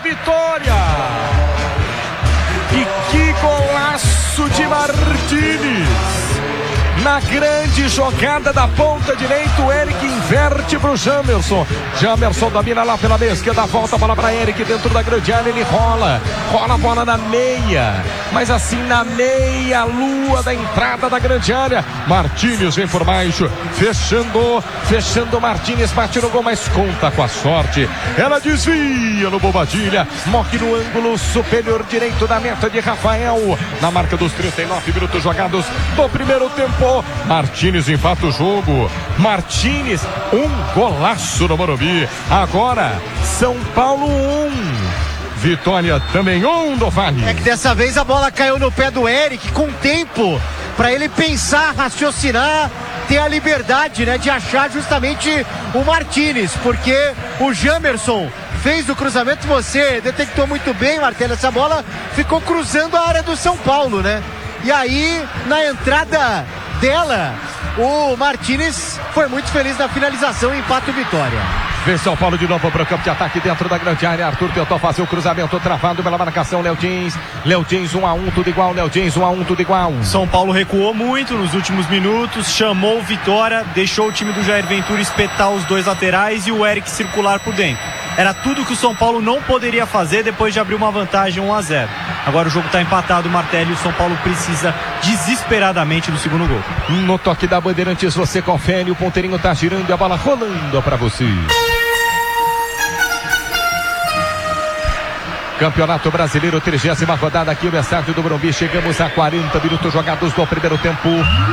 Vitória! E que golaço de Martínez! Na grande jogada da ponta direita, o Eric inverte para o Jamerson. Jamerson domina lá pela meia esquerda, volta a bola para Eric dentro da grande área, ele rola a bola na meia, mas assim na meia lua da entrada da grande área. Martínez vem por baixo, fechando Martínez, bate no gol, mas conta com a sorte. Ela desvia no Bobadilha, morre no ângulo superior direito da meta de Rafael. Na marca dos 39 minutos jogados do primeiro tempo, Martínez empata o jogo. Martínez, um golaço no Morumbi. Agora, São Paulo 1. Vitória também 1 do Vale. É que dessa vez a bola caiu no pé do Eric, com tempo para ele pensar, raciocinar, ter a liberdade, né, de achar justamente o Martínez, porque o Jamerson fez o cruzamento, você detectou muito bem, Martelo, essa bola ficou cruzando a área do São Paulo, né? E aí, na entrada dela, o Martínez foi muito feliz na finalização e empata o Vitória. Vem São Paulo de novo para o campo de ataque dentro da grande área. Arthur tentou fazer o cruzamento, travado pela marcação. Léo Dins 1-1, tudo igual. Léo Dins 1-1, tudo igual. São Paulo recuou muito nos últimos minutos, chamou o Vitória, deixou o time do Jair Ventura espetar os dois laterais e o Eric circular por dentro. Era tudo que o São Paulo não poderia fazer depois de abrir uma vantagem 1-0. Agora o jogo está empatado, Martelli, e o São Paulo precisa desesperadamente do segundo gol. No toque da Bandeirantes você confere, o ponteirinho está girando e a bola rolando para você. Campeonato Brasileiro, 30ª rodada aqui no estádio do Morumbi. Chegamos a 40 minutos jogados do primeiro tempo.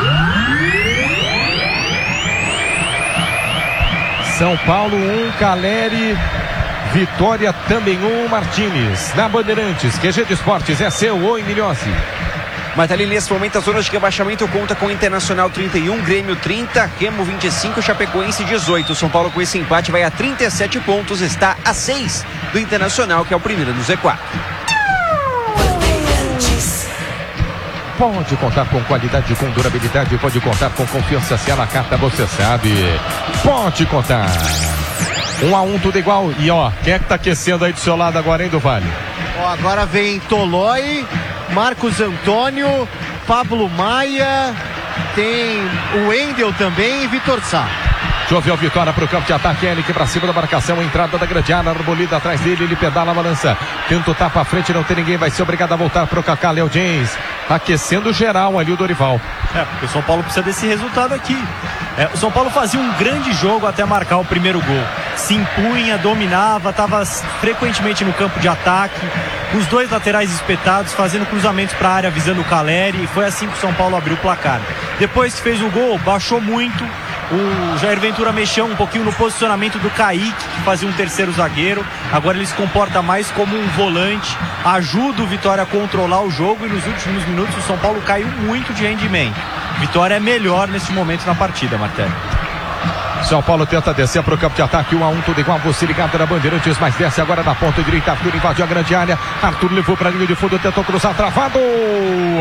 São Paulo 1, Caleri. Vitória também 1, Martínez. Na Bandeirantes, QG de Esportes é seu. Oi, Milhossi. Martelli, nesse momento a zona de rebaixamento conta com Internacional 31, Grêmio 30, Remo 25, Chapecoense 18. São Paulo com esse empate vai a 37 pontos, está a 6 do Internacional, que é o primeiro do Z4. Pode contar com qualidade, com durabilidade, pode contar com confiança, se ela carta você sabe. Pode contar. 1-1, tudo igual. E ó, quem é que tá aquecendo aí do seu lado agora, hein, do Vale? Ó, agora vem Tolói, Marcos Antônio, Pablo Maia, tem o Wendel também e Vitor Sá. Choveu Vitória para o campo de ataque, Eric para cima da marcação, entrada da grande área, Arbolida atrás dele, ele pedala a balança, tenta o tapa à frente, não tem ninguém, vai ser obrigado a voltar para o Kaká. Léo James, aquecendo geral ali o Dorival. Porque o São Paulo precisa desse resultado aqui. O São Paulo fazia um grande jogo até marcar o primeiro gol. Se impunha, dominava, estava frequentemente no campo de ataque, os dois laterais espetados, fazendo cruzamentos para a área, visando o Caleri, e foi assim que o São Paulo abriu o placar. Depois que fez o gol, baixou muito. O Jair Ventura mexeu um pouquinho no posicionamento do Kaique, que fazia um terceiro zagueiro. Agora ele se comporta mais como um volante, ajuda o Vitória a controlar o jogo, e nos últimos minutos o São Paulo caiu muito de rendimento. Vitória é melhor nesse momento na partida, Martelli. São Paulo tenta descer para o campo de ataque, 1-1, tudo igual. Você ligado na Bandeirantes, mas desce agora na ponta direita. Arthur invadiu a grande área. Arthur levou para a linha de fundo, tentou cruzar, travado.